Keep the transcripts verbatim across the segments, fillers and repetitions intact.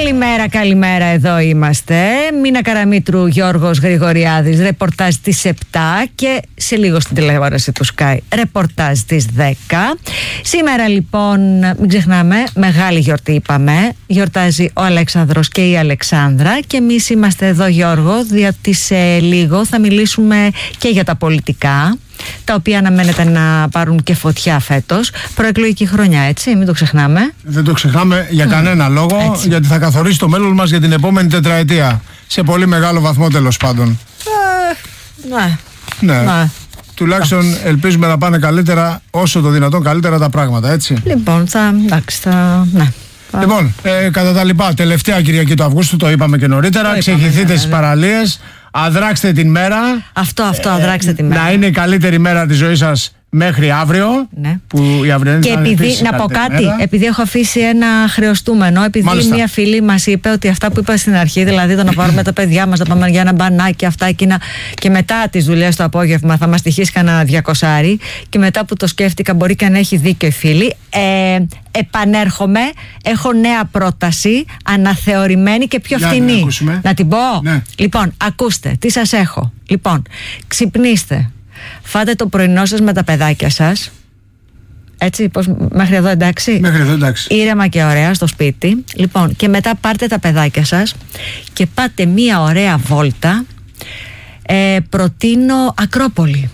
Καλημέρα, καλημέρα, εδώ είμαστε. Μίνα Καραμήτρου, Γιώργος Γρηγοριάδης, ρεπορτάζ τις επτά και σε λίγο στην τηλεόραση του Sky, ρεπορτάζ τις δέκα. Σήμερα λοιπόν, μην ξεχνάμε, μεγάλη γιορτή είπαμε, γιορτάζει ο Αλέξανδρος και η Αλεξάνδρα και εμείς είμαστε εδώ, Γιώργο, διότι σε λίγο θα μιλήσουμε και για τα πολιτικά, τα οποία αναμένεται να πάρουν και φωτιά φέτος. Προεκλογική χρονιά, έτσι, μην το ξεχνάμε. Δεν το ξεχνάμε για mm. κανένα λόγο, έτσι. Γιατί θα καθορίσει το μέλλον μας για την επόμενη τετραετία. Σε πολύ μεγάλο βαθμό, τέλος πάντων. Ε, ναι. Ναι. ναι. Τουλάχιστον ελπίζουμε να πάνε καλύτερα, όσο το δυνατόν καλύτερα τα πράγματα, έτσι. Λοιπόν, θα, εντάξει, θα, ναι. Λοιπόν, ε, κατά τα λοιπά, τελευταία Κυριακή του Αυγούστου, το είπαμε και νωρίτερα, ξεχυθείτε ναι, ναι. στις παραλίες. Αδράξτε την μέρα. Αυτό, αυτό, αδράξτε την μέρα. Να είναι η καλύτερη μέρα της ζωής σας μέχρι αύριο. Ναι. Που η αυριανή και επειδή, να πω κάτι, μέρα. επειδή έχω αφήσει ένα χρεωστούμενο, επειδή Μάλιστα. μια φίλη μας είπε ότι αυτά που είπα στην αρχή, δηλαδή το να πάρουμε τα παιδιά μας, να πάμε για ένα μπανάκι, αυτά εκείνα, και μετά τις δουλειές το απόγευμα θα μας τυχήσει κανένα διακοσάρι, και μετά που το σκέφτηκα, μπορεί και να έχει δίκιο η φίλη. Ε, επανέρχομαι, έχω νέα πρόταση, αναθεωρημένη και πιο για φθηνή. Να, να την πω. Ναι. Λοιπόν, ακούστε, τι σας έχω. Λοιπόν, ξυπνήστε. Φάτε το πρωινό σας με τα παιδάκια σας. Έτσι, πώς, μέχρι εδώ εντάξει. Μέχρι εδώ εντάξει. Ήρεμα και ωραία στο σπίτι. Λοιπόν, και μετά πάρτε τα παιδάκια σας και πάτε μία ωραία βόλτα. Ε, προτείνω Ακρόπολη.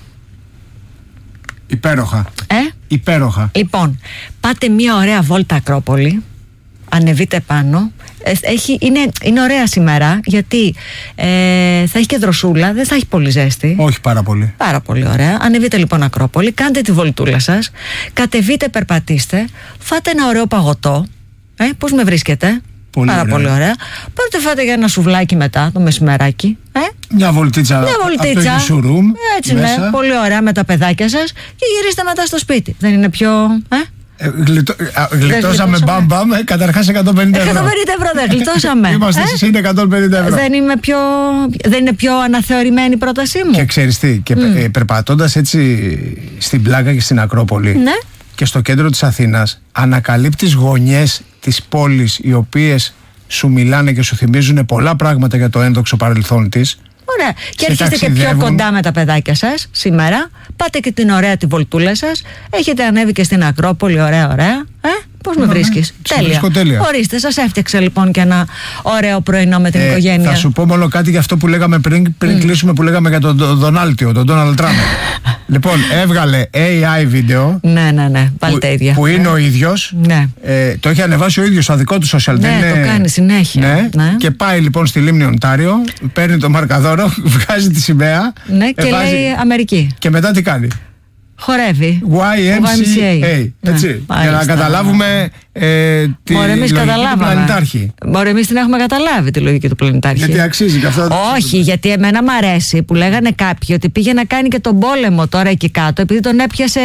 Υπέροχα. Ε? Υπέροχα. Λοιπόν, πάτε μία ωραία βόλτα Ακρόπολη. Ανεβείτε πάνω. Έχει, είναι, είναι ωραία σήμερα, γιατί ε, θα έχει και δροσούλα, δεν θα έχει πολύ ζέστη. Όχι πάρα πολύ. Πάρα πολύ ωραία. Ανεβείτε λοιπόν Ακρόπολη, κάντε τη βολτούλα σας, κατεβείτε, περπατήστε, φάτε ένα ωραίο παγωτό. Ε, πώς με βρίσκετε? Πολύ πάρα ωραία. πολύ ωραία. Πάτε, φάτε για ένα σουβλάκι μετά το μεσημεράκι. Ε? Μια βολτίτσα. Μια βολτίτσα. Αυτό σουρουμ, έτσι μέσα. Ναι, πολύ ωραία με τα παιδάκια σας και γυρίστε μετά στο σπίτι. Δεν είναι πιο. Ε? Ε, γλιτώ, α, γλιτώσαμε μπαμ μπαμ, ε, καταρχάς εκατόν πενήντα ευρώ. εκατόν πενήντα ευρώ δεν γλιτώσαμε. Είμαστε ε? στις εκατόν πενήντα ευρώ. Δεν, είμαι πιο, δεν είναι πιο αναθεωρημένη η πρότασή μου. Και ξέρεις τι, και mm. ε, περπατώντας έτσι στην Πλάκα και στην Ακρόπολη, ναι. και στο κέντρο της Αθήνας, ανακαλύπτεις γωνιές της πόλης οι οποίες σου μιλάνε και σου θυμίζουν πολλά πράγματα για το ένδοξο παρελθόν της. Ωραία. Και έρχεστε και πιο κοντά με τα παιδάκια σας σήμερα. Πάτε και την ωραία τη βολτούλα σας. Έχετε ανέβει και στην Ακρόπολη, ωραία, ωραία. Ε? Πώς με βρίσκεις? Τέλεια. τέλεια. Ορίστε, σας έφτιαξα λοιπόν και ένα ωραίο πρωινό με την ε, οικογένεια. Θα σου πω μόνο κάτι για αυτό που λέγαμε πριν, πριν mm. κλείσουμε, που λέγαμε για τον Δονάλτιο, τον Ντόναλντ Τραμπ. Λοιπόν, έβγαλε έι άι βίντεο. Ναι, ναι, ναι, πάλι τα ίδια. Που είναι ο ίδιος. Ναι. Ε, το έχει ανεβάσει ο ίδιος στο δικό του social. Ναι, είναι... το κάνει συνέχεια. Ναι. Ναι. Και πάει λοιπόν στη λίμνη Οντάριο, παίρνει το μαρκαδόρο, βγάζει τη σημαία. Ναι, και εβάζει... λέει Αμερική. Και μετά τι κάνει? Χορεύει. γουάι εμ σι έι. Έτσι. Ναι, για να καταλάβουμε ε, τη λογική του πλανητάρχη. Μπορεί εμείς την έχουμε καταλάβει τη λογική του πλανητάρχη. Γιατί αξίζει και αυτό. Όχι, γιατί εμένα μου αρέσει που λέγανε κάποιοι ότι πήγε να κάνει και τον πόλεμο τώρα εκεί κάτω, επειδή τον έπιασε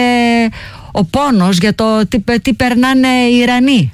ο πόνος για το τι, τι περνάνε οι Ιρανοί.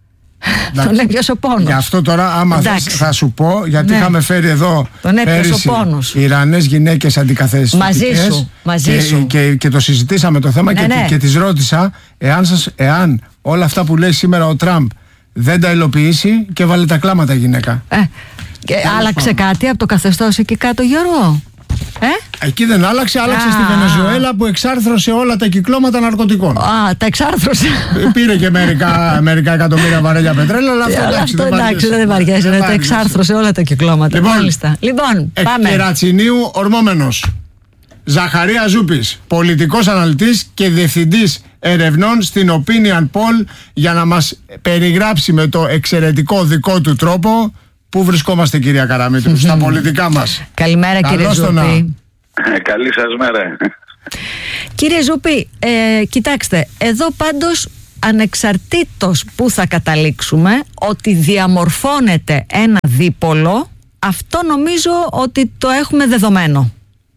Τον έπιασε ο πόνος. Γι' αυτό τώρα, άμα θες, θα σου πω, γιατί ναι. είχαμε φέρει εδώ τον έπιασε ο πόνος. Ιρανές γυναίκες αντικαθεστικές. Μαζί σου. Μαζί και, σου. Και, και, και το συζητήσαμε το θέμα, ναι, και, ναι. και τις ρώτησα εάν, σας, εάν όλα αυτά που λέει σήμερα ο Τραμπ δεν τα υλοποιήσει, και βάλε τα κλάματα η γυναίκα. Ε, και άλλαξε κάτι από το καθεστώς εκεί κάτω, Γιώργο? Ε? Εκεί δεν άλλαξε, άλλαξε ah. στη Βενεζουέλα που εξάρθρωσε όλα τα κυκλώματα ναρκωτικών. Α, ah, τα εξάρθρωσε. Πήρε και μερικά, μερικά εκατομμύρια βαρέλια πετρέλαιο, αλλά αυτό εντάξει, αυτό, δεν εντάξει, δεν βαριέσαι. Τα εξάρθρωσε όλα τα κυκλώματα. Λοιπόν, μάλιστα. Λοιπόν, πάμε. Κερατσινίου ορμόμενος. Ζαχαρία Ζούπης, πολιτικός αναλυτής και διευθυντής ερευνών στην Opinion Poll, για να μας περιγράψει με το εξαιρετικό δικό του τρόπο πού βρισκόμαστε, κυρία Καραμήτρου, στα πολιτικά μας. Καλημέρα, κύριε Ζούπη. Καλή σας μέρα. Κύριε Ζούπη, ε, κοιτάξτε, εδώ πάντως ανεξαρτήτως που θα καταλήξουμε, ότι διαμορφώνεται ένα δίπολο, αυτό νομίζω ότι το έχουμε δεδομένο.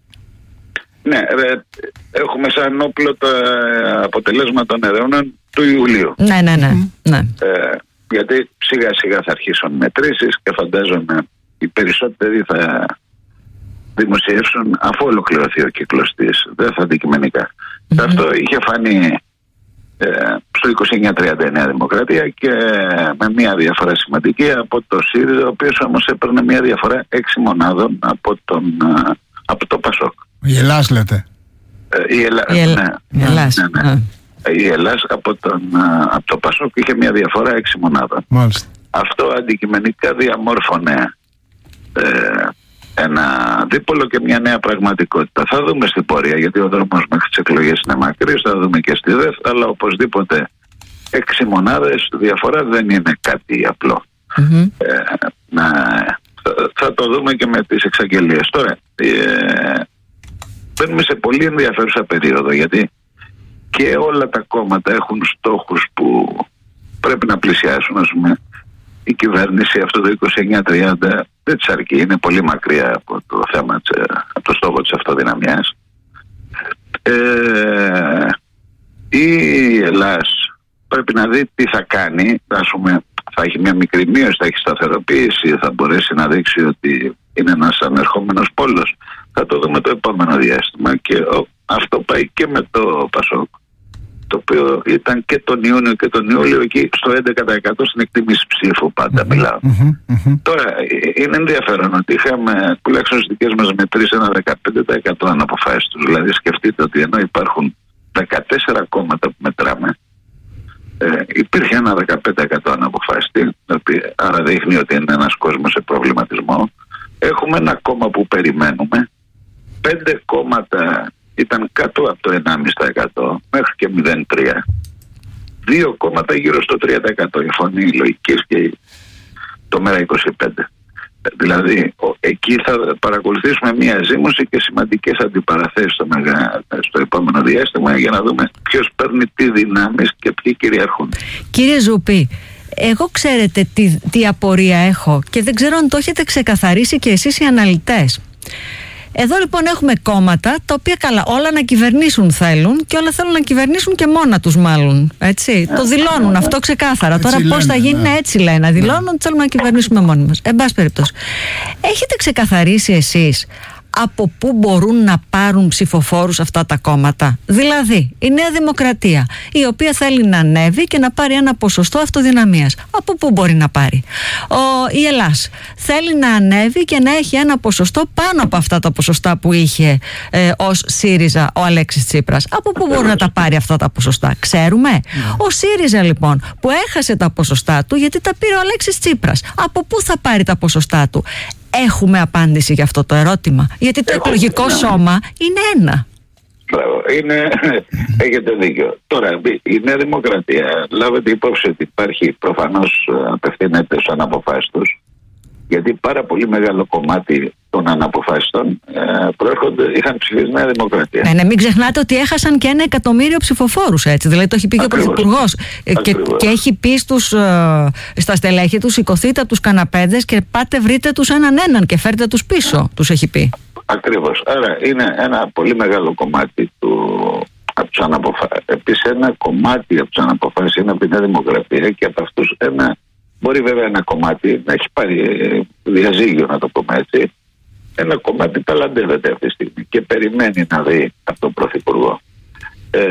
Ναι, ρε, έχουμε σαν όπλο τα αποτελέσματα των ερεύνων του Ιουλίου. Ναι, ναι, ναι. Mm. ναι. Ε, γιατί σιγά σιγά θα αρχίσουν μετρήσεις και φαντάζομαι οι περισσότεροι θα δημοσιεύσουν αφού ολοκληρωθεί ο κύκλος της, δεν θα αντικειμενικά. Mm-hmm. Αυτό είχε φανεί ε, στο είκοσι εννιά τριάντα η Νέα Δημοκρατία και με μια διαφορά σημαντική από το ΣΥΡΙΖΑ, ο οποίος όμως έπαιρνε μια διαφορά έξι μονάδων από, τον, από το ΠΑΣΟΚ. Η Ελλάς λέτε. Ε, η Ελλάς, η Ελ... ναι. Η Ελλάς. Ναι, ναι. Η Ελλάς από, τον, από το ΠΑΣΟΚ είχε μια διαφορά έξι μονάδων. Μάλιστα. Αυτό αντικειμενικά διαμόρφωνε ε, ένα δίπολο και μια νέα πραγματικότητα. Θα δούμε στην πορεία, γιατί ο δρόμος μέχρι τις εκλογές είναι μακρύς, θα δούμε και στη ΔΕΘ, αλλά οπωσδήποτε έξι μονάδες διαφορά δεν είναι κάτι απλό. Mm-hmm. Ε, να, θα, θα το δούμε και με τις εξαγγελίες. Τώρα, ε, μπαίνουμε σε πολύ ενδιαφέρουσα περίοδο, γιατί και όλα τα κόμματα έχουν στόχους που πρέπει να πλησιάσουν. Ας πούμε, η κυβέρνηση αυτό το είκοσι εννιά τριάντα δεν της αρκεί, είναι πολύ μακριά από το θέμα, από το στόχο της αυτοδυναμίας. Ε, η Ελλάς πρέπει να δει τι θα κάνει. Ας πούμε, θα έχει μια μικρή μείωση, θα έχει σταθεροποίηση, θα μπορέσει να δείξει ότι είναι ένας ανερχόμενος πόλος. Θα το δούμε το επόμενο διάστημα και ο, αυτό πάει και με το ΠΑΣΟΚ, το οποίο ήταν και τον Ιούνιο και τον Ιούλιο εκεί στο έντεκα τοις εκατό στην εκτίμηση ψήφου, πάντα mm-hmm, μιλάω. Mm-hmm, mm-hmm. Τώρα είναι ενδιαφέρον ότι είχαμε τουλάχιστον στις δικές μας μετρήσεις ένα δεκαπέντε τοις εκατό αναποφάσιστους. Δηλαδή σκεφτείτε ότι ενώ υπάρχουν δεκατέσσερα κόμματα που μετράμε, ε, υπήρχε ένα δεκαπέντε τοις εκατό αναποφάσιστη, άρα δείχνει ότι είναι ένας κόσμος σε προβληματισμό. Έχουμε ένα κόμμα που περιμένουμε, πέντε κόμματα ήταν κάτω από το ενάμιση τοις εκατό μέχρι και μηδέν κόμμα τρία τοις εκατό. Δύο κόμματα γύρω στο τρία τοις εκατό, η Φωνή, η Λογικής και το ΜΕΡΑ είκοσι πέντε. Δηλαδή εκεί θα παρακολουθήσουμε μια ζήμωση και σημαντικές αντιπαραθέσεις στο, μεγα... στο επόμενο διάστημα για να δούμε ποιος παίρνει τι δυνάμεις και ποιοι κυριαρχούν. Κύριε Ζουπή, εγώ ξέρετε τι, τι απορία έχω και δεν ξέρω αν το έχετε ξεκαθαρίσει και εσείς οι αναλυτές. Εδώ λοιπόν έχουμε κόμματα τα οποία καλά όλα να κυβερνήσουν θέλουν και όλα θέλουν να κυβερνήσουν και μόνα τους μάλλον, έτσι, το δηλώνουν αυτό ξεκάθαρα. Έτσι. Τώρα πώς θα γίνει, ναι. Έτσι λένε, δηλώνουν ότι θέλουμε να κυβερνήσουμε μόνοι μας. Εν πάση περιπτώσει, έχετε ξεκαθαρίσει εσείς από πού μπορούν να πάρουν ψηφοφόρους αυτά τα κόμματα? Δηλαδή η Νέα Δημοκρατία, η οποία θέλει να ανέβει και να πάρει ένα ποσοστό αυτοδυναμίας, από πού μπορεί να πάρει? Ο, η Ελλάς θέλει να ανέβει και να έχει ένα ποσοστό πάνω από αυτά τα ποσοστά που είχε ε, ως ΣΥΡΙΖΑ ο Αλέξης Τσίπρας. Από πού μπορεί να τα πάρει αυτά τα ποσοστά? Ξέρουμε. Mm. Ο ΣΥΡΙΖΑ λοιπόν που έχασε τα ποσοστά του γιατί τα πήρε ο Αλέξης Τσίπρας, από πού θα πάρει τα ποσοστά του? Έχουμε απάντηση για αυτό το ερώτημα? Γιατί το Έχω, εκλογικό ναι. σώμα είναι ένα. Μπράβο, είναι, έχετε δίκιο. Τώρα, η Νέα Δημοκρατία, λάβετε υπόψη ότι υπάρχει, προφανώς απευθύνεται στους αναποφάσιστους, γιατί πάρα πολύ μεγάλο κομμάτι των αναποφάσιστων ε, προέρχονται, είχαν ψηφίσει Νέα Δημοκρατία. Ναι, ναι, μην ξεχνάτε ότι έχασαν και ένα εκατομμύριο ψηφοφόρους, έτσι. Δηλαδή το έχει πει και ο Πρωθυπουργός. Και, και έχει πει στους, ε, στα στελέχη τους, σηκωθείτε από τους καναπέδες και πάτε βρείτε τους έναν έναν και φέρτε τους πίσω, yeah. τους έχει πει. Ακριβώς. Άρα είναι ένα πολύ μεγάλο κομμάτι του, από τους αναποφάσιστους. Επίσης ένα κομμάτι από τους αναποφάσιστους είναι από τη Νέα Δημοκρατία και από αυτούς ένα. Μπορεί βέβαια ένα κομμάτι να έχει πάρει διαζύγιο, να το πούμε έτσι. Ένα κομμάτι ταλαντεύεται αυτή τη στιγμή και περιμένει να δει από τον Πρωθυπουργό. Ε,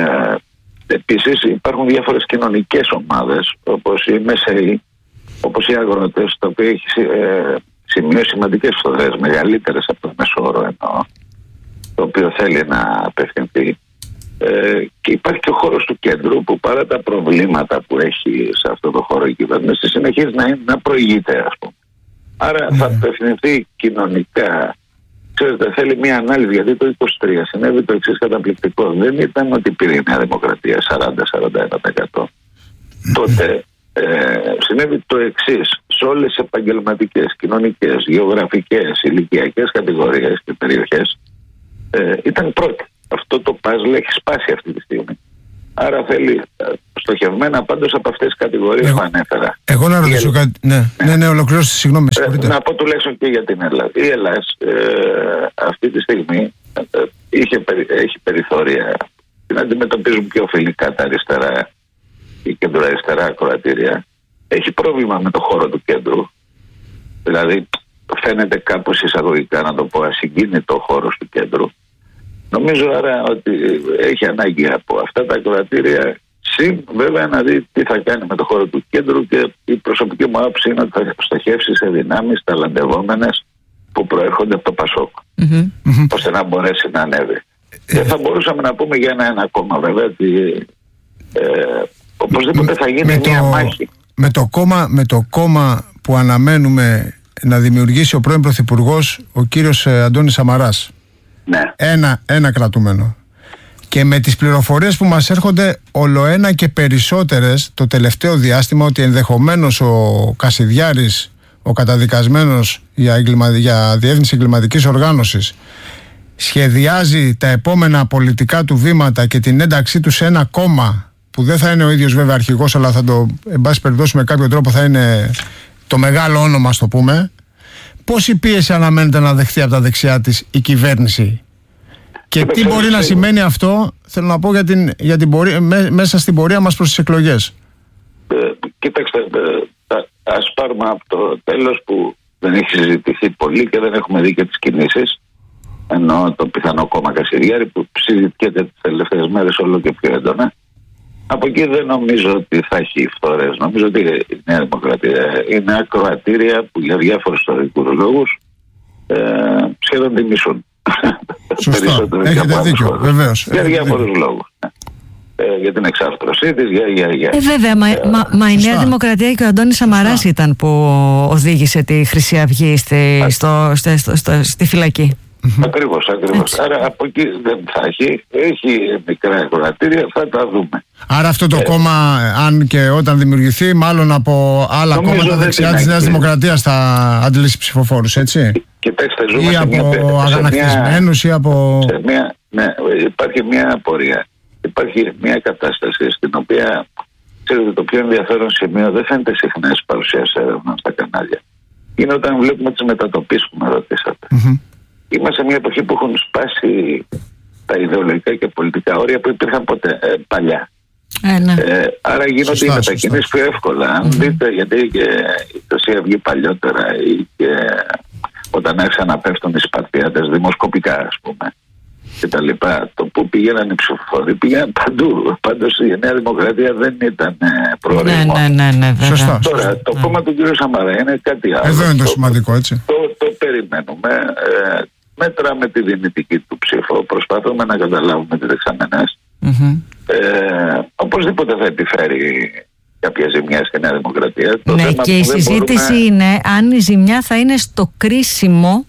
επίσης υπάρχουν διάφορες κοινωνικές ομάδες, όπως οι μεσαίοι, όπως οι αγρότες, τα οποία έχει ε, σημειώσει σημαντικές φτωχές, μεγαλύτερες από το μέσο όρο εννοώ, το οποίο θέλει να απευθυνθεί. Ε, και υπάρχει και ο χώρος του κέντρου που παρά τα προβλήματα που έχει σε αυτό το χώρο η κυβέρνηση συνεχίζει να, να προηγείται, ας πούμε. Άρα θα απευθυνθεί κοινωνικά. Ξέρετε, θέλει μια ανάλυση, γιατί το είκοσι τρία συνέβη το εξής καταπληκτικό. Δεν ήταν ότι πήρε η Νέα Δημοκρατία σαράντα με σαράντα ένα τοις εκατό. Τότε ε, συνέβη το εξής. Σε όλες τις επαγγελματικές, κοινωνικές, γεωγραφικές, ηλικιακές κατηγορίες και περιοχές ε, ήταν πρώτη. Αυτό το παζλ έχει σπάσει αυτή τη στιγμή. Άρα θέλει στοχευμένα πάντως από αυτές τις κατηγορίες που ανέφερα. Εγώ να ρωτήσω κάτι. Ναι, ναι, ναι, ολοκληρώστε, συγγνώμη. Ε, να πω τουλάχιστον και για την Ελλάδα. Η Ελλάδα ε, αυτή τη στιγμή ε, είχε, έχει περιθώρια. Την αντιμετωπίζουν πιο φιλικά τα αριστερά ή κεντροαριστερά ακροατήρια. Έχει πρόβλημα με το χώρο του κέντρου. Δηλαδή φαίνεται κάπως εισαγωγικά, να το πω, ασυγκίνητο χώρο του κέντρου. Νομίζω άρα ότι έχει ανάγκη από αυτά τα ακροατήρια Συν βέβαια να δει τι θα κάνει με το χώρο του κέντρου, και η προσωπική μου άποψη είναι ότι θα στοχεύσει σε δυνάμεις ταλαντευόμενες που προέρχονται από το Πασόκ, mm-hmm. ώστε να μπορέσει να ανέβει. Και θα μπορούσαμε να πούμε για ένα, ένα κόμμα βέβαια ότι ε, οπωσδήποτε θα γίνει με μια το, μάχη. Με το, κόμμα, με το κόμμα που αναμένουμε να δημιουργήσει ο πρώην Πρωθυπουργός, ο κύριος Αντώνης Σαμαράς. Ναι. Ένα, ένα κρατούμενο. Και με τις πληροφορίες που μας έρχονται ολοένα και περισσότερες το τελευταίο διάστημα, ότι ενδεχομένως ο Κασιδιάρης, ο καταδικασμένος για, εγκλημα... για διεύθυνση εγκληματικής οργάνωσης, σχεδιάζει τα επόμενα πολιτικά του βήματα και την ένταξή του σε ένα κόμμα που δεν θα είναι ο ίδιος βέβαια αρχηγός, αλλά θα το, εν πάση περιπτώσει, με κάποιο τρόπο θα είναι το μεγάλο όνομα, ας το πούμε. Πόση πίεση αναμένεται να δεχθεί από τα δεξιά της η κυβέρνηση? Και τι μπορεί να σημαίνει αυτό, θέλω να πω, για την, για την πορεία, μέ, μέσα στην πορεία μας προς τις εκλογές? Ε, κοίταξτε, ε, ας πάρουμε από το τέλος που δεν έχει συζητηθεί πολύ και δεν έχουμε δει και τις κινήσεις, ενώ το πιθανό κόμμα Κασιδιάρη που συζητιέται τις τελευταίες μέρες όλο και πιο έντονα. Από εκεί δεν νομίζω ότι θα έχει φθορές. Νομίζω ότι η Νέα Δημοκρατία είναι ακροατήρια που για διάφορους ιστορικούς λόγους ε, σχεδόν τη μισούν. Σωστά, έχετε δίκιο, βεβαίως. Για διάφορους λόγους. Ε, για την εξάρθρωσή της, για... για, για ε, βέβαια, μα, ε, μα, μα η Νέα Δημοκρατία και ο Αντώνης Σαμαράς ήταν που οδήγησε τη Χρυσή Αυγή στη, στο, στο, στο, στο, στη φυλακή. Ακριβώς, ακριβώς. Άρα από εκεί δεν θα έχει. Έχει μικρά ακροατήρια, θα τα δούμε. Άρα αυτό το ε, κόμμα, αν και όταν δημιουργηθεί, μάλλον από άλλα κόμματα δεξιά της Νέας Δημοκρατίας θα αντλήσει ψηφοφόρους, έτσι? Κοιτάξτε, ζούμε ή σε από μια, αγανακτισμένους ή από... Σε μια, ναι, υπάρχει μια απορία. Υπάρχει μια κατάσταση στην οποία, ξέρετε, το πιο ενδιαφέρον σημείο δεν φαίνεται συχνά στις παρουσιάσεις έρευνων στα κανάλια. Είναι όταν βλέπουμε τις μετατοπίσεις που με ρωτήσατε. Mm-hmm. Είμαστε σε μια εποχή που έχουν σπάσει τα ιδεολογικά και πολιτικά όρια που υπήρχαν ποτέ, ε, παλιά. Ε, ναι. ε, άρα γίνονται σωστά, οι μετακινήσεις πιο εύκολα. Αν mm-hmm. δείτε, γιατί και η Χρυσή Αυγή παλιότερα ή και όταν άρχισαν να πέφτουν οι Σπαρτιάτες δημοσκοπικά, ας πούμε, και τα λοιπά, το που πήγαιναν οι ψηφοφόροι πήγαιναν παντού. Πάντως η Νέα Δημοκρατία δεν ήταν προορισμό. Ναι, ναι, ναι, ναι, σωστά. Τώρα το κόμμα του κ. Σαμαρά είναι κάτι άλλο. Εδώ είναι το σημαντικό, έτσι. Το, το, το περιμένουμε. Ε, μέτραμε τη δυνητική του ψήφο. Προσπαθούμε να καταλάβουμε τις δεξαμενές. Mm-hmm. Ε, οπωσδήποτε θα επιφέρει κάποια ζημιά στη Νέα Δημοκρατία. Το ναι, και η συζήτηση μπορούμε... είναι αν η ζημιά θα είναι στο κρίσιμο,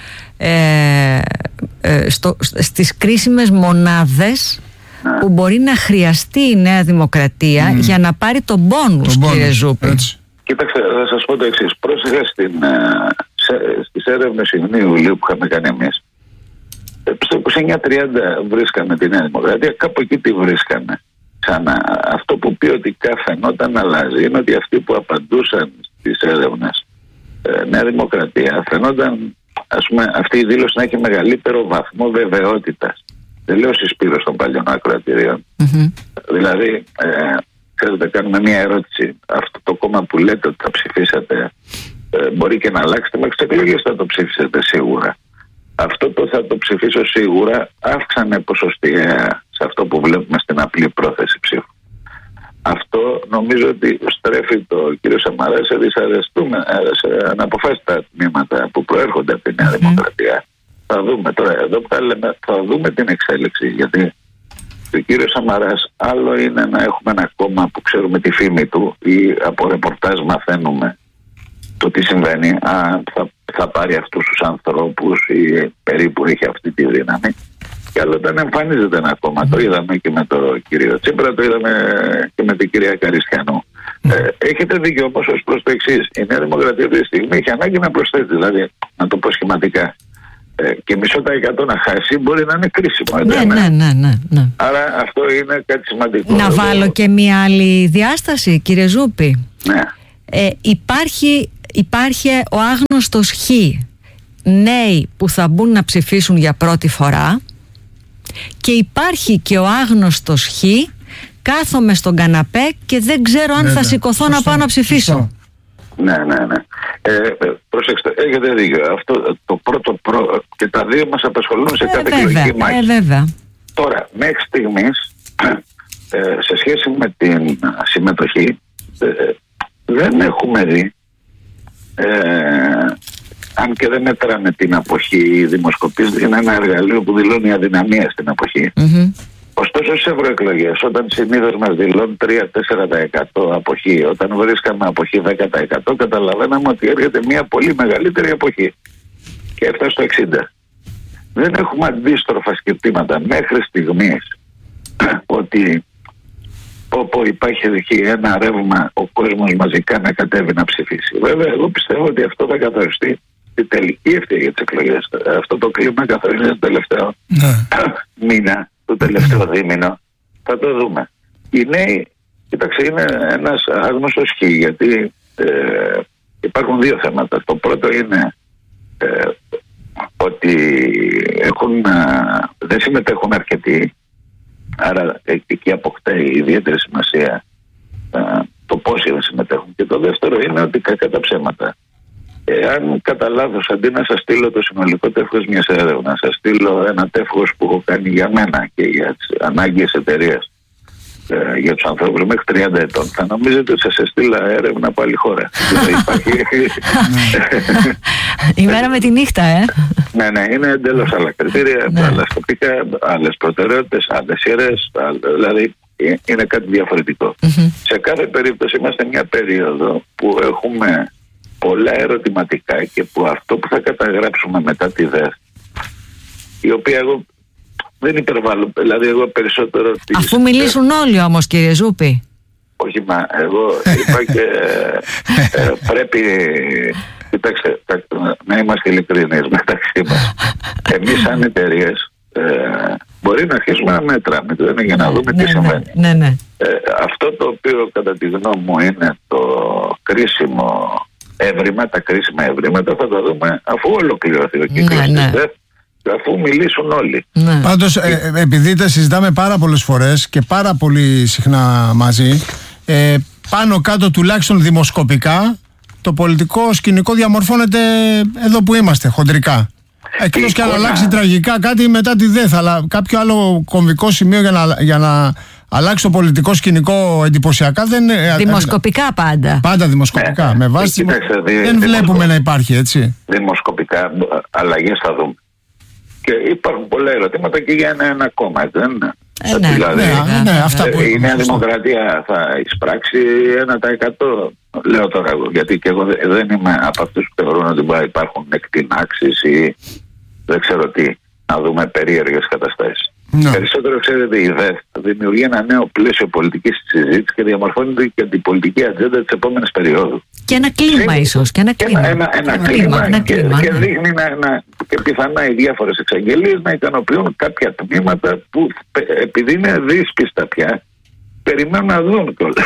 ε, ε, στο, στις κρίσιμες μονάδες, ναι, που μπορεί να χρειαστεί η Νέα Δημοκρατία mm. για να πάρει τον μπόνους, κύριε Ζούπη. Κοίταξε, θα σας πω το εξής. Πρόσεχα στην, σε, στις έρευνες Ιουνίου-Ιουλίου που είχαμε κάνει εμείς. Στο είκοσι εννιά τριάντα βρίσκαμε τη Νέα Δημοκρατία, κάπου εκεί τη βρίσκαμε. Ξανά, αυτό που ποιοτικά φαινόταν να αλλάζει είναι ότι αυτοί που απαντούσαν στις έρευνες ε, Νέα Δημοκρατία φαινόταν, ας πούμε, αυτή η δήλωση να έχει μεγαλύτερο βαθμό βεβαιότητας. Δεν λέω συσπήρωση των παλιών ακροατηρίων. Mm-hmm. Δηλαδή, ε, ξέρετε, κάνουμε μια ερώτηση. Αυτό το κόμμα που λέτε ότι θα ψηφίσατε ε, μπορεί και να αλλάξετε, μέχρι τις εκλογές θα το ψηφίσετε σίγουρα. Αυτό το θα το ψηφίσω σίγουρα αύξανε ποσοστιαία σε αυτό που βλέπουμε στην απλή πρόθεση ψήφου. Αυτό νομίζω ότι στρέφει το κύριο Σαμαρά σε δυσαρεστούμε, σε αναποφάσιστα τμήματα που προέρχονται από τη Νέα mm-hmm. Δημοκρατία. Θα δούμε τώρα εδώ που θα λέμε, θα δούμε την εξέλιξη, γιατί ο κύριος Σαμαράς άλλο είναι να έχουμε ένα κόμμα που ξέρουμε τη φήμη του ή από ρεπορτάζ μαθαίνουμε το τι συμβαίνει, αν θα, θα πάρει αυτούς τους ανθρώπους ή περίπου έχει αυτή τη δύναμη. Και άλλο όταν εμφανίζεται ένα κόμμα, το είδαμε και με τον κύριο Τσίπρα, το είδαμε και με την κυρία Καριστιανού. Mm. Ε, έχετε δίκιο όμως ως προς το εξής. Η Νέα Δημοκρατία αυτή τη στιγμή έχει ανάγκη να προσθέτει, δηλαδή να το πω σχηματικά. Ε, και μισό τα εκατό να χάσει μπορεί να είναι κρίσιμο. Ναι, ναι, ναι, ναι, ναι. Άρα αυτό είναι κάτι σημαντικό. Να βάλω και μία άλλη διάσταση, κύριε Ζούπη. Ναι. Ε, υπάρχει, υπάρχει ο άγνωστος Χ. Νέοι που θα μπουν να ψηφίσουν για πρώτη φορά. Και υπάρχει και ο άγνωστος Χ. Κάθομαι στον καναπέ και δεν ξέρω αν ναι, θα σηκωθώ να πάω να ψηφίσω. Σωστό. Ναι, ναι, ναι. Ε, προσέξτε, έχετε δίκιο. Αυτό το πρώτο προ... και τα δύο μας απασχολούν σε ε, κάθε εκλογική μάχη. Ε, βέβαια. Τώρα, μέχρι στιγμής ε, σε σχέση με την συμμετοχή ε, δεν έχουμε δει, ε, αν και δεν μέτρανε την αποχή, οι δημοσκοπήσεις είναι ένα εργαλείο που δηλώνει αδυναμία στην αποχή. Mm-hmm. Ωστόσο στις ευρωεκλογές, όταν συνήθως μας δηλώνουν τρία με τέσσερα τοις εκατό αποχή, όταν βρίσκαμε αποχή δέκα τοις εκατό, καταλαβαίναμε ότι έρχεται μια πολύ μεγαλύτερη αποχή και έφτασε στο εξήντα τοις εκατό. Δεν έχουμε αντίστροφα σκεπτήματα μέχρι στιγμής ότι όπου υπάρχει ένα ρεύμα ο κόσμος μαζικά να κατέβει να ψηφίσει. Βέβαια, εγώ πιστεύω ότι αυτό θα καθοριστεί στη τελική ευθεία για τις εκλογές. Αυτό το κλίμα καθορίζεται το τελευταίο μήνα, το τελευταίο δίμηνο. Θα το δούμε. Οι νέοι, κοιτάξτε, είναι ένας άγνωστος χ, γιατί ε, υπάρχουν δύο θέματα. Το πρώτο είναι ε, ότι έχουν, ε, δεν συμμετέχουν αρκετοί, άρα εκεί αποκτάει ιδιαίτερη σημασία ε, το πόσοι δεν συμμετέχουν. Και το δεύτερο είναι ότι κακά τα ψέματα. Εάν κατά λάθος, αντί να σας στείλω το συνολικό τεύχος μιας έρευνας, σας στείλω ένα τεύχος που έχω κάνει για μένα και για τις ανάγκες εταιρείας, ε, για τους ανθρώπους μέχρι τριάντα ετών, θα νομίζετε ότι σας έστειλα έρευνα από άλλη χώρα. Η μέρα με τη νύχτα, ε. Ναι, ναι, είναι εντελώς άλλα κριτήρια, άλλα σκοπικά, άλλες προτεραιότητες, άλλες σειρές, δηλαδή είναι κάτι διαφορετικό. Σε κάθε περίπτωση είμαστε μια περίοδο που έχουμε πολλά ερωτηματικά και που αυτό που θα καταγράψουμε μετά τη ΔΕΘ, η οποία εγώ δεν υπερβάλλω, δηλαδή εγώ περισσότερο... Αφού μιλήσουν όλοι όμως, κύριε Ζούπη. Όχι, μα εγώ είπα και ε, πρέπει, κοιτάξτε, να είμαστε ειλικρινείς μεταξύ μας. Εμείς σαν εταιρείες ε, μπορεί να αρχίσουμε να μετράμε, δεν είναι για να δούμε ναι, τι συμβαίνει. Ναι, ναι. Ε, αυτό το οποίο κατά τη γνώμη μου είναι το κρίσιμο εύρημα, τα κρίσιμα ευρήματα θα τα δούμε αφού ολοκληρωθεί ο κύκλος ναι, ναι. της ΔΕΘ, αφού μιλήσουν όλοι. Ναι. Πάντως, ε, επειδή τα συζητάμε πάρα πολλές φορές και πάρα πολύ συχνά μαζί, ε, πάνω κάτω τουλάχιστον δημοσκοπικά, το πολιτικό σκηνικό διαμορφώνεται εδώ που είμαστε, χοντρικά. Εκτός και αν αλλάξει τραγικά κάτι μετά τη ΔΕΘ, αλλά κάποιο άλλο κομβικό σημείο για να, για να αλλάξει το πολιτικό σκηνικό εντυπωσιακά δεν... Δημοσκοπικά πάντα. Πάντα δημοσκοπικά. Ναι, με βάση ε, κοιτάξτε, δεν δημοσκοπικά. Βλέπουμε να υπάρχει, έτσι. Δημοσκοπικά αλλαγές θα δούμε. Και υπάρχουν πολλά ερωτήματα και για ένα, ένα κόμμα, δεν είναι. Ε, ναι, δηλαδή, ναι, ναι, αυτά που η Νέα Δημοκρατία θα εισπράξει ένα τοις εκατό. Λέω τώρα εγώ, γιατί και εγώ δεν είμαι από αυτούς που θεωρούν ότι μπορεί να υπάρχουν εκτινάξεις ή δεν ξέρω τι, να δούμε περίεργες καταστάσεις. No. Περισσότερο, ξέρετε, η ΔΕΘ δημιουργεί ένα νέο πλαίσιο πολιτικής συζήτησης και διαμορφώνεται και την πολιτική ατζέντα της επόμενης περίοδου. Και ένα κλίμα, ίσως. Και ένα κλίμα. Ένα, ένα, ένα, ένα κλίμα, κλίμα, και, κλίμα και, ναι. και δείχνει να, να, και πιθανά οι διάφορες εξαγγελίες να ικανοποιούν κάποια τμήματα που, επειδή είναι δύσπιστα πια, περιμένουν να δουν κιόλας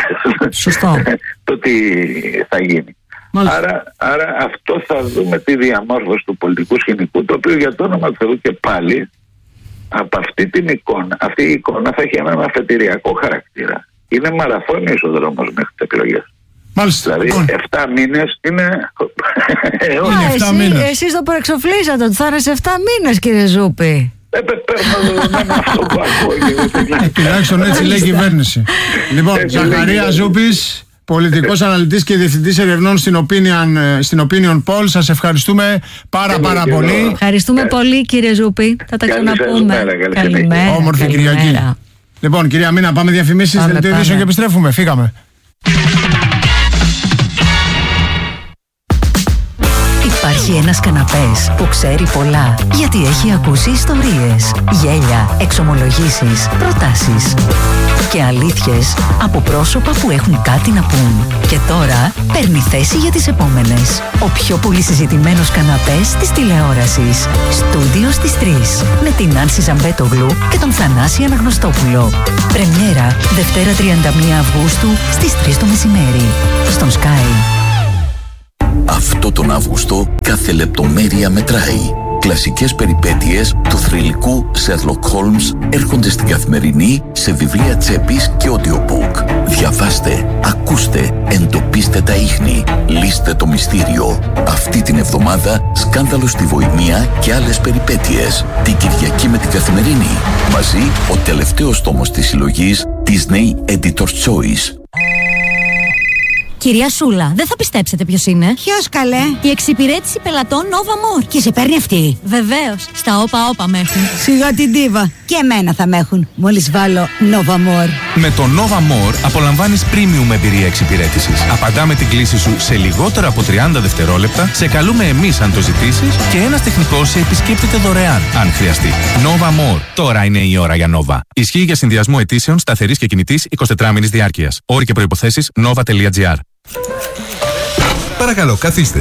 το τι θα γίνει. Άρα, άρα αυτό θα δούμε τη διαμόρφωση του πολιτικού σκηνικού, το οποίο για το όνομα του Θεού και πάλι από αυτή την εικόνα, αυτή η εικόνα θα έχει έναν αφετηριακό χαρακτήρα. Είναι μαραθώνιος ο δρόμος μέχρι τις εκλογές. Μάλιστα. Δηλαδή εφτά μήνες είναι... είναι εφτά μήνες. Εσείς το προεξοφλήσατε ότι θα είναι σε εφτά μήνες, κύριε Ζούπη. Ε, παίρνω δεδομένα αυτό που ακούω. Τουλάχιστον έτσι λέει η κυβέρνηση. Λοιπόν, Ζαχαρία Ζούπης, πολιτικός αναλυτής και διευθυντής ερευνών στην Opinion, στην Opinion Poll. Σας ευχαριστούμε πάρα πάρα πολύ. Ευχαριστούμε πολύ, κύριε Ζούπη. Θα τα ξαναπούμε. Καλημέρα. Όμορφη Κυριακή. Λοιπόν, κυρία Μίνα, πάμε διαφημίσεις, δελτίο ειδήσεων και επιστρέφουμε. Φύγαμε. Υπάρχει ένας καναπές που ξέρει πολλά, γιατί έχει ακούσει ιστορίες, γέλια, εξομολογήσεις, προτάσεις και αλήθειες από πρόσωπα που έχουν κάτι να πούν. Και τώρα παίρνει θέση για τις επόμενες. Ο πιο πολύ συζητημένος καναπές της τηλεόρασης. Στούντιο στις τρεις. Με την Άνση Ζαμπέτογλου και τον Θανάση Αναγνωστόπουλο. Πρεμιέρα Δευτέρα τριάντα μία Αυγούστου στις τρεις το μεσημέρι. Στον Sky. Αυτό τον Αύγουστο κάθε λεπτομέρεια μετράει. κλασικές περιπέτειες του θρυλικού Sherlock Holmes έρχονται στην Καθημερινή σε βιβλία τσέπης και audiobook. Διαβάστε, ακούστε, εντοπίστε τα ίχνη, λύστε το μυστήριο. Αυτή την εβδομάδα σκάνδαλο στη Βοημία και άλλες περιπέτειες. Την Κυριακή με την Καθημερινή. Μαζί ο τελευταίος τόμος της συλλογής Disney Editor's Choice. Κυρία Σούλα, δεν θα πιστέψετε ποιος είναι. Ποιος καλέ? Η εξυπηρέτηση πελατών Nova More. Και σε παίρνει αυτή? Βεβαίως, στα όπα όπα με έχουν. Σιγά την τίβα. Και εμένα θα με έχουν, μόλις βάλω Nova More. Με το Nova More απολαμβάνεις premium εμπειρία εξυπηρέτησης. Απαντάμε την κλήση σου σε λιγότερα από τριάντα δευτερόλεπτα, σε καλούμε εμείς αν το ζητήσεις και ένας τεχνικός σε επισκέπτεται δωρεάν αν χρειαστεί. Nova More. Τώρα είναι η ώρα για Nova. Ισχύει για συνδυασμό αιτήσεων σταθερής και κινητής εικοσιτετράμηνης διάρκειας. Όροι και προϋποθέσεις nova τελεία gr. Παρακαλώ, καθίστε.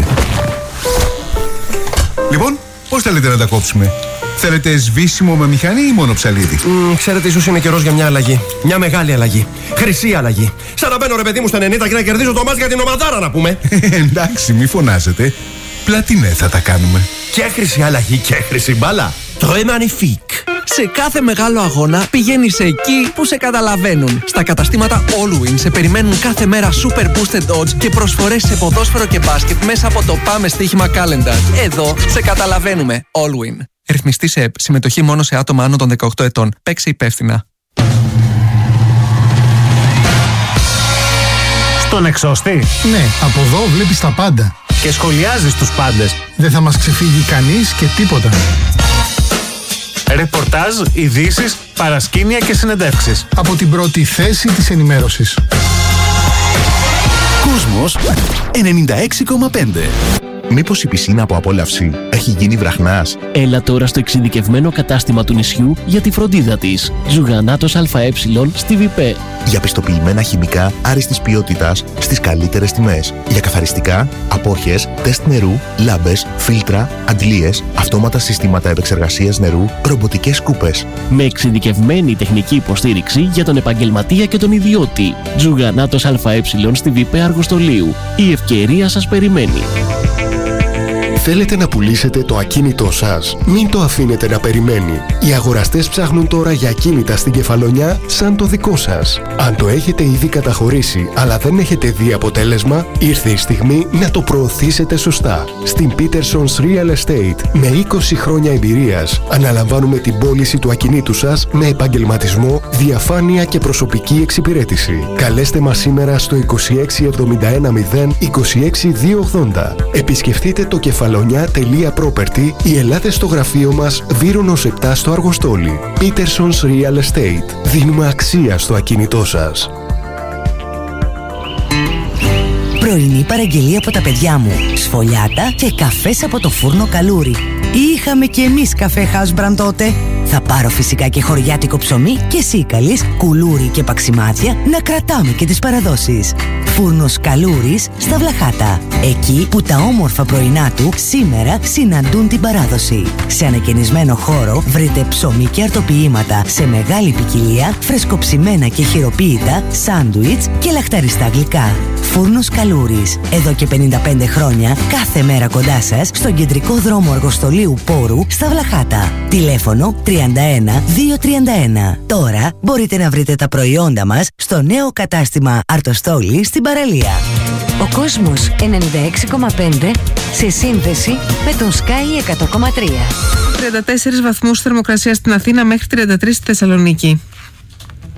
Λοιπόν, πώς θέλετε να τα κόψουμε? Θέλετε σβήσιμο με μηχανή ή μόνο ψαλίδι? Mm, ξέρετε, ίσως είναι καιρός για μια αλλαγή. Μια μεγάλη αλλαγή. Χρυσή αλλαγή. Σαν να μπαίνω ρε παιδί μου στα ενενήντα και να κερδίζω το μάτς για την ομαδάρα, να πούμε. Εντάξει, μη φωνάζετε. Πλατινέ θα τα κάνουμε. Και χρυσή αλλαγή και χρυσή μπάλα. Très magnifique. Σε κάθε μεγάλο αγώνα πηγαίνεις εκεί που σε καταλαβαίνουν. Στα καταστήματα Allwin σε περιμένουν κάθε μέρα super boosted odds και προσφορές σε ποδόσφαιρο και μπάσκετ μέσα από το πάμε στοίχημα calendar. Εδώ σε καταλαβαίνουμε. Allwin. Ρυθμιστή σε ΕΠ. Συμμετοχή μόνο σε άτομα άνω των δεκαοκτώ ετών. Παίξε υπεύθυνα. Στον εξώστη. Ναι, από εδώ βλέπεις τα πάντα. Και σχολιάζεις τους πάντες. Δεν θα μας ξεφύγει κανείς και τίποτα. Ρεπορτάζ, ειδήσεις, παρασκήνια και συνεντεύξεις. Από την πρώτη θέση της ενημέρωσης. Κόσμος ενενήντα έξι κόμμα πέντε. Μήπως η πισίνα από απόλαυση έχει γίνει βραχνάς? Έλα τώρα στο εξειδικευμένο κατάστημα του νησιού για τη φροντίδα της. Ζουγανάτος ΑΕ στη ΒΙΠΕ. Για πιστοποιημένα χημικά άριστης ποιότητας στις καλύτερες τιμές. Για καθαριστικά, απόρχες, τεστ νερού, λάμπες, φίλτρα, αντλίες, αυτόματα συστήματα επεξεργασίας νερού, ρομποτικές σκούπες. Με εξειδικευμένη τεχνική υποστήριξη για τον επαγγελματία και τον ιδιώτη. Ζουγανάτος ΑΕ στη ΒΙΠΕ Αργοστολίου. Η ευκαιρία σας περιμένει. Θέλετε να πουλήσετε το ακίνητό σας? Μην το αφήνετε να περιμένει. Οι αγοραστές ψάχνουν τώρα για ακίνητα στην Κεφαλονιά σαν το δικό σας. Αν το έχετε ήδη καταχωρήσει αλλά δεν έχετε δει αποτέλεσμα, ήρθε η στιγμή να το προωθήσετε σωστά. Στην Peterson's Real Estate, με είκοσι χρόνια εμπειρίας, αναλαμβάνουμε την πώληση του ακινήτου σας με επαγγελματισμό, διαφάνεια και προσωπική εξυπηρέτηση. Καλέστε μας σήμερα στο είκοσι έξι εβδομήντα ένα μηδέν είκοσι έξι διακόσια ογδόντα. Επισκεφτείτε το κεφαλονιά τελεία property ή ελάτε στο γραφείο μας Βύρονος επτά στο Αργοστόλι. Peterson's Real Estate. Δίνουμε αξία στο ακίνητό σας. Πρωινή παραγγελία από τα παιδιά μου. Σφολιάτα και καφές από το φούρνο Καλούρι. Είχαμε κι εμείς καφέ House Brand τότε. Θα πάρω φυσικά και χωριάτικο ψωμί και σίκαλης, κουλούρι και παξιμάδια να κρατάμε και τις παραδόσεις. Φούρνος Καλούρης στα Βλαχάτα. Εκεί που τα όμορφα πρωινά του σήμερα συναντούν την παράδοση. Σε ανακαινισμένο χώρο βρείτε ψωμί και αρτοποιήματα σε μεγάλη ποικιλία, φρεσκοψημένα και χειροποίητα, σάντουιτς και λαχταριστά γλυκά. Φούρνος Καλούρης. Εδώ και πενήντα πέντε χρόνια, κάθε μέρα κοντά σας, στον κεντρικό δρόμο Αργοστολίου Πόρου στα Βλαχάτα. Τηλέφωνο τριάντα ένα διακόσια τριάντα ένα. Τώρα μπορείτε να βρείτε τα προϊόντα μας στο νέο κατάστημα Αρτοστόλη στην παραλία. Ο κόσμος ενενήντα έξι κόμμα πέντε σε σύνδεση με τον Sky εκατό κόμμα τρία. τριάντα τέσσερις βαθμούς θερμοκρασία στην Αθήνα μέχρι τριάντα τρεις στη Θεσσαλονίκη.